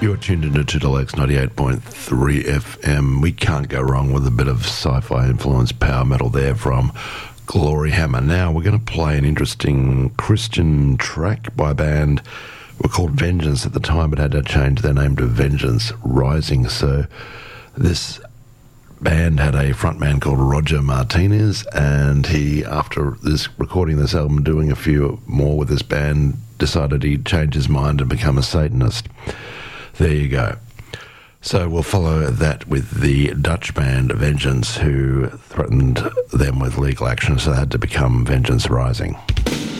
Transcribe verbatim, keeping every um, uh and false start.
You're tuned into Toodle X ninety-eight point three F M. We can't go wrong with a bit of sci-fi influenced power metal there from Glory Hammer. Now we're going to play an interesting Christian track by a band were called Vengeance at the time, but had to change their name to Vengeance Rising. So this band had a frontman called Roger Martinez, and he, after this recording this album, doing a few more with this band, decided he'd change his mind and become a Satanist. There you go. So we'll follow that with the Dutch band Vengeance, who threatened them with legal action, so they had to become Vengeance Rising.